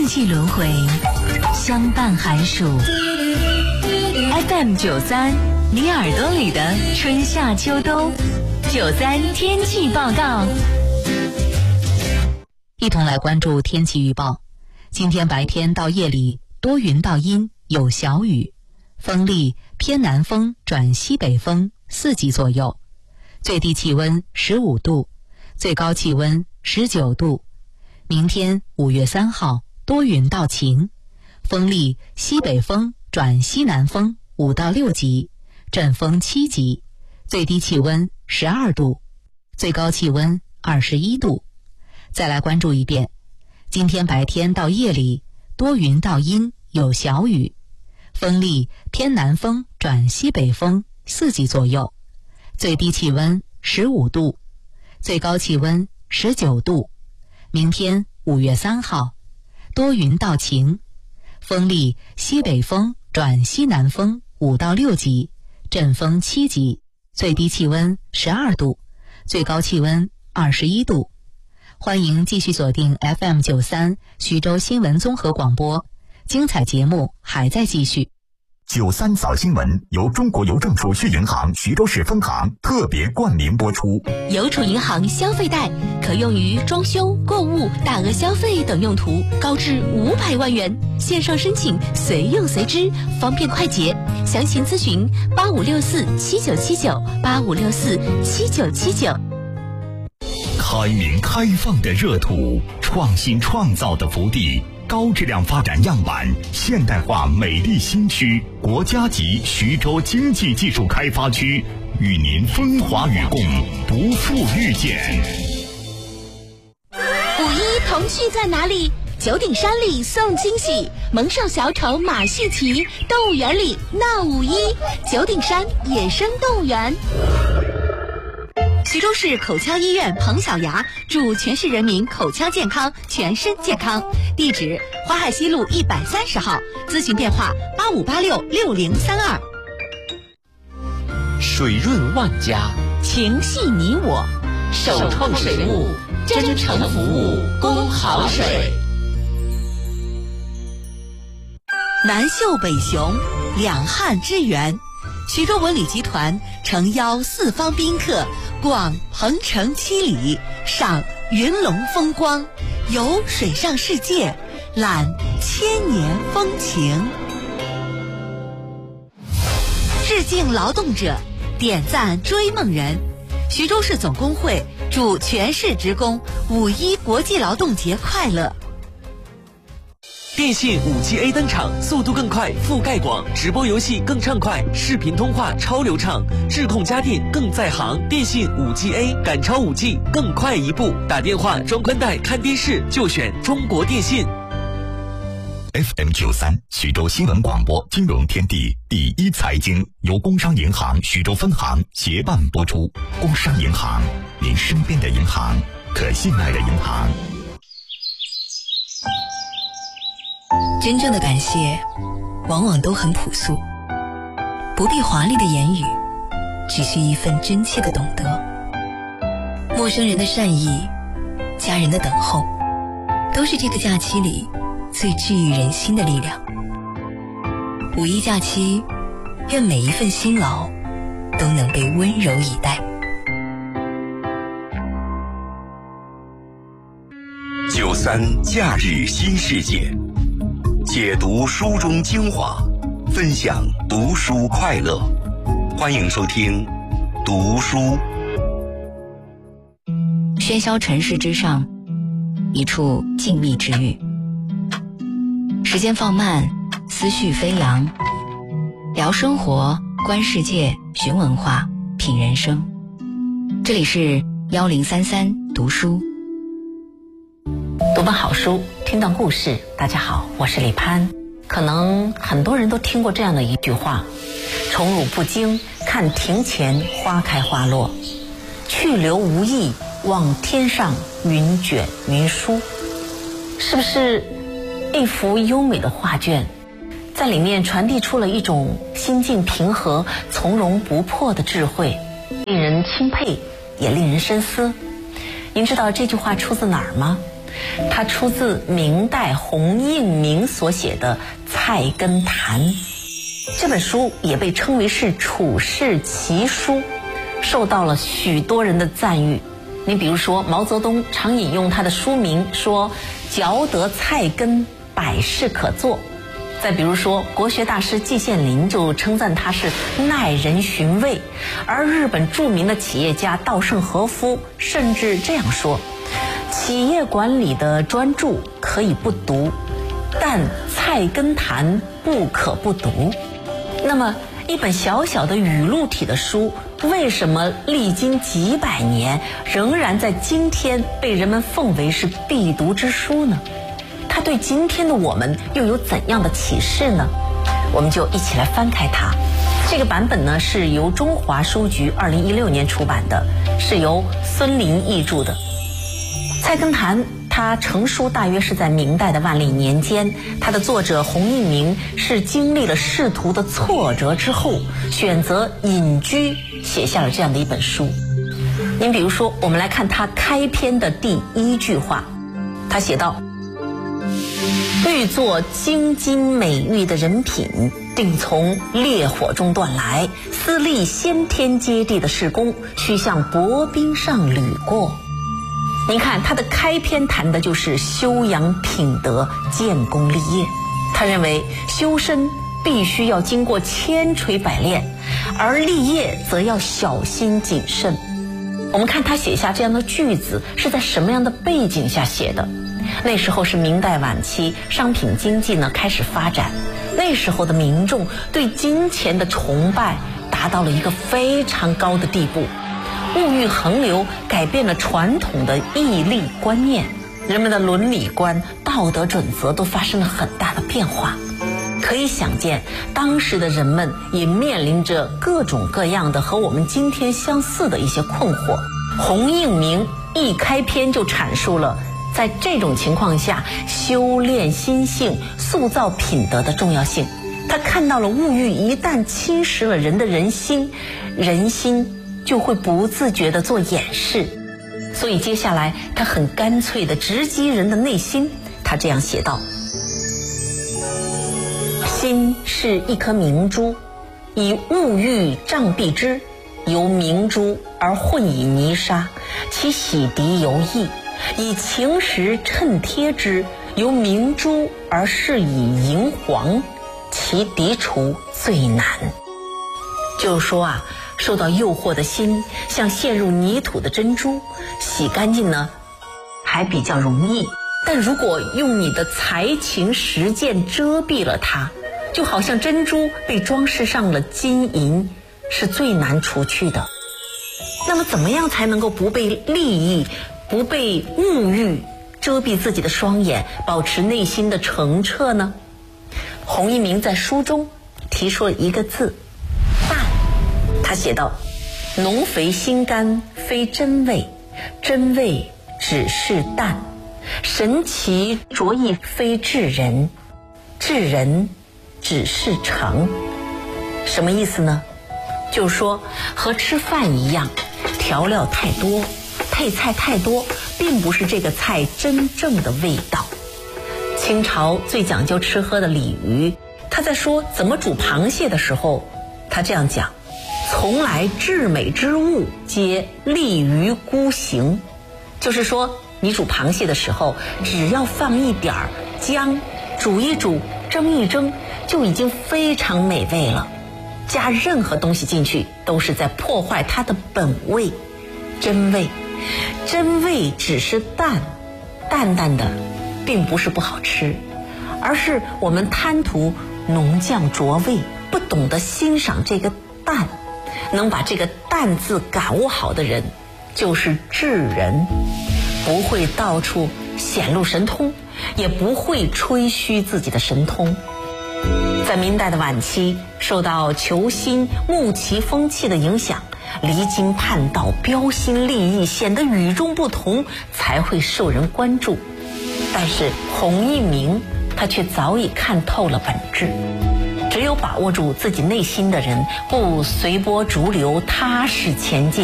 季轮回，相伴寒暑。FM93，你耳朵里的春夏秋冬。93天气报告， 一同来关注天气预报。今天白天到夜里多云到阴，有小雨，风力偏南风转西北风4级左右，最低气温15度，最高气温19度。明天5月3号多云到晴，风力西北风转西南风5到6级，阵风7级，最低气温12度，最高气温21度。再来关注一遍，今天白天到夜里多云到阴，有小雨，风力偏南风转西北风4级左右，最低气温15度，最高气温19度。明天5月3号多云到晴，风力西北风转西南风5到6级，阵风7级，最低气温12度，最高气温21度。欢迎继续锁定 FM93 徐州新闻综合广播，精彩节目还在继续。 93早新闻由中国邮政储蓄银行徐州市分行特别冠名播出。 邮储银行消费贷可用于装修、购物、大额消费等用途，高至500万元，线上申请随用随支，方便快捷。详情咨询85647979 85647979。 开明开放的热土，创新创造的福地，高质量发展样板，现代化美丽新区，国家级徐州经济技术开发区，与您风华与共，不负遇见。 5·1童趣在哪里？九鼎山里送惊喜，萌兽小丑马戏奇，动物园里闹5·1，九鼎山野生动物园。徐州市口腔医院彭小牙祝全市人民口腔健康，全身健康。地址：淮海西路130号，咨询电话85866032。 水润万家， 情系你我， 首创水务，真诚服务，供好水。 南秀北雄，两汉之源。徐州文旅集团诚邀四方宾客逛鹏城七里，赏云龙风光，游水上世界，览千年风情。致敬劳动者，点赞追梦人。徐州市总工会祝全市职工5·1国际劳动节快乐。 电信5G A 登场，速度更快，覆盖广，直播游戏更畅快，视频通话超流畅，智控家电更在行。电信5G A 赶超5G，更快一步。打电话、装宽带、看电视就选中国电信。 FM93 徐州新闻广播金融天地第一财经由工商银行徐州分行协办播出。工商银行，您身边的银行，可信赖的银行。 真正的感谢往往都很朴素，不必华丽的言语，只需一份真切的懂得。陌生人的善意，家人的等候，都是这个假期里最治愈人心的力量。5·1假期，愿每一份辛劳都能被温柔以待。 93假日新世界，解读书中精华，分享读书快乐。欢迎收听读书。 喧嚣尘世之上，一处静谧之域。时间放慢，思绪飞扬，聊生活，观世界，寻文化，品人生。这里是1033读书。 读本好书，听到故事。大家好，我是李潘。可能很多人都听过这样的一句话：宠辱不惊，看庭前花开花落；去留无意，望天上云卷云舒。是不是一幅优美的画卷，在里面传递出了一种心境平和、从容不迫的智慧，令人钦佩，也令人深思。您知道这句话出自哪儿吗？ 它出自明代洪应明所写的《菜根谭》。这本书也被称为是处世奇书，受到了许多人的赞誉。你比如说，毛泽东常引用他的书名说嚼得菜根，百事可做。再比如说，国学大师季羡林就称赞他是耐人寻味，而日本著名的企业家稻盛和夫甚至这样说：企业管理的专著可以不读，但菜根谭不可不读。那么一本小小的语录体的书，为什么历经几百年仍然在今天被人们奉为是必读之书呢？它对今天的我们又有怎样的启示呢？我们就一起来翻开它。这个版本呢是由中华书局2016年出版的，是由孙林译著的。菜根谭它成书大约是在明代的万历年间，它的作者洪应明是经历了仕途的挫折之后，选择隐居写下了这样的一本书。您比如说，我们来看它开篇的第1句话，他写道：欲做京津美玉的人品，定从烈火中断来，私立先天接地的事功，须向薄冰上履过。您看他的开篇谈的就是修养品德、建功立业。他认为修身必须要经过千锤百炼，而立业则要小心谨慎。我们看他写下这样的句子是在什么样的背景下写的？那时候是明代晚期，商品经济呢开始发展，那时候的民众对金钱的崇拜达到了一个非常高的地步，物欲横流，改变了传统的义利观念，人们的伦理观、道德准则都发生了很大的变化。可以想见，当时的人们也面临着各种各样的和我们今天相似的一些困惑。洪应明一开篇就阐述了在这种情况下修炼心性、塑造品德的重要性。他看到了物欲一旦侵蚀了人的人心，人心就会不自觉地做掩饰。所以接下来他很干脆地直击人的内心。他这样写道：心是一颗明珠，以物欲障蔽之，由明珠而混以泥沙，其洗涤尤易；以情石衬贴之，由明珠而饰以银黄，其涤除最难。就是说啊，受到诱惑的心像陷入泥土的珍珠，洗干净呢还比较容易，但如果用你的才情实践遮蔽了它，就好像珍珠被装饰上了金银，是最难除去的。那么怎么样才能够不被利益、不被物欲遮蔽自己的双眼，保持内心的澄澈呢？洪应明在书中提出了一个字：淡。他写道：浓肥心肝非真味，真味只是淡；神奇着意非智人，智人只是诚。什么意思呢？就是说和吃饭一样，调料太多，配菜太多，并不是这个菜真正的味道。清朝最讲究吃喝的鲤鱼，他在说怎么煮螃蟹的时候，他这样讲：从来至美之物皆利于孤行。就是说你煮螃蟹的时候，只要放一点姜，煮一煮，蒸一蒸，就已经非常美味了。加任何东西进去都是在破坏它的本味。真味，真味只是淡，淡淡的并不是不好吃，而是我们贪图浓酱浊味，不懂得欣赏这个淡。能把这个淡字感悟好的人就是智人，不会到处显露神通，也不会吹嘘自己的神通。在明代的晚期，受到求新、慕奇风气的影响，离经叛道、标新立异，显得与众不同，才会受人关注。但是洪应明他却早已看透了本质。只有把握住自己内心的人，不随波逐流，踏实前进，